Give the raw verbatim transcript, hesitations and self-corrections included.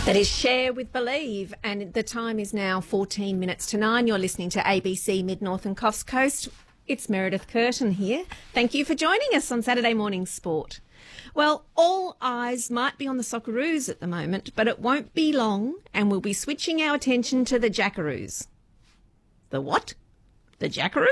That is Share with Believe, and the time is now fourteen minutes to nine. You're listening to A B C Mid-North and Coast Coast. It's Meredith Curtin here. Thank you for joining us on Saturday Morning Sport. Well, all eyes might be on the Socceroos at the moment, but it won't be long, and we'll be switching our attention to the Jackaroos. The what? The Jackaroos?